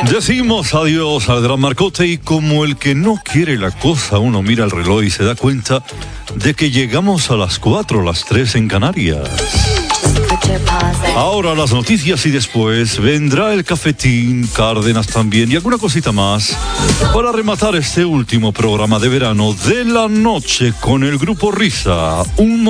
Decimos adiós al gran Marcote y como el que no quiere la cosa, uno mira el reloj y se da cuenta de que llegamos a las 4, las 3 en Canarias. Ahora las noticias y después vendrá el cafetín, Cárdenas también y alguna cosita más para rematar este último programa de verano de la noche con el Grupo Risa.